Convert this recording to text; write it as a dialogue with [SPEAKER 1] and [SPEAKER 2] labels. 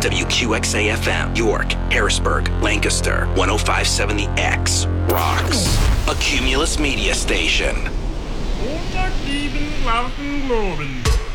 [SPEAKER 1] WQXA-FM, York, Harrisburg, Lancaster, 105.7 The X, rocks. A Cumulus media station.
[SPEAKER 2] Montag, lieben, lauten Globen.